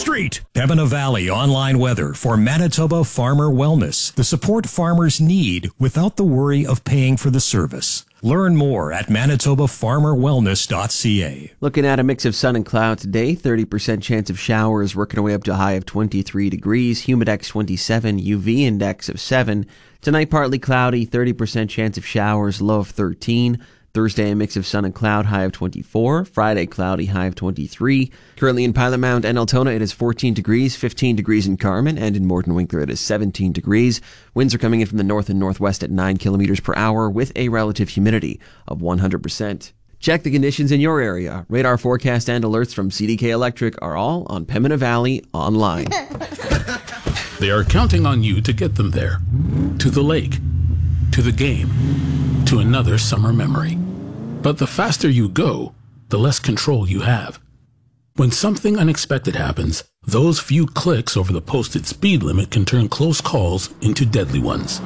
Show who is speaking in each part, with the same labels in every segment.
Speaker 1: street. Pembina Valley online weather for Manitoba Farmer Wellness. The support farmers need without the worry of paying for the service. Learn more at manitobafarmerwellness.ca.
Speaker 2: Looking at a mix of sun and cloud today, 30% chance of showers, working our way up to a high of 23 degrees, humidex 27, UV index of 7. Tonight, partly cloudy, 30% chance of showers, low of 13. Thursday, a mix of sun and cloud, high of 24. Friday, cloudy, high of 23. Currently in Pilot Mound and Altona, it is 14 degrees, 15 degrees in Carman, and in Morton Winkler, it is 17 degrees. Winds are coming in from the north and northwest at 9 kilometers per hour with a relative humidity of 100%. Check the conditions in your area. Radar forecast and alerts from CDK Electric are all on Pembina Valley online.
Speaker 3: They are counting on you to get them there. To the lake. To the game. To another summer memory. But the faster you go, the less control you have. When something unexpected happens, those few clicks over the posted speed limit can turn close calls into deadly ones.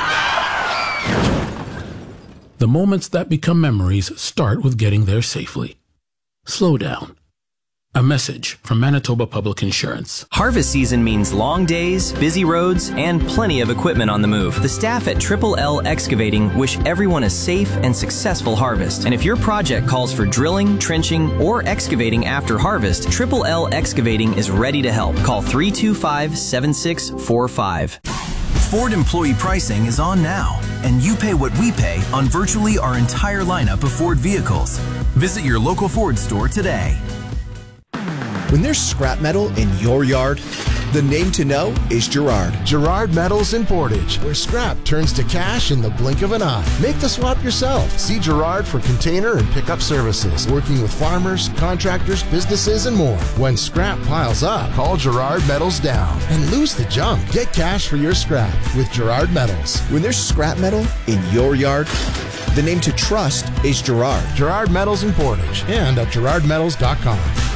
Speaker 3: The moments that become memories start with getting there safely. Slow down. A message from Manitoba Public Insurance.
Speaker 4: Harvest season means long days, busy roads, and plenty of equipment on the move. The staff at Triple L Excavating wish everyone a safe and successful harvest. And if your project calls for drilling, trenching, or excavating after harvest, Triple L Excavating is ready to help. Call 325-7645.
Speaker 5: Ford employee pricing is on now, and you pay what we pay on virtually our entire lineup of Ford vehicles. Visit your local Ford store today.
Speaker 6: When there's scrap metal in your yard, the name to know is Girard.
Speaker 7: Girard Metals in Portage, where scrap turns to cash in the blink of an eye. Make the swap yourself. See Girard for container and pickup services, working with farmers, contractors, businesses, and more. When scrap piles up, call Girard Metals down and lose the junk. Get cash for your scrap with Girard Metals.
Speaker 6: When there's scrap metal in your yard, the name to trust is Girard.
Speaker 7: Girard Metals in Portage and at girardmetals.com.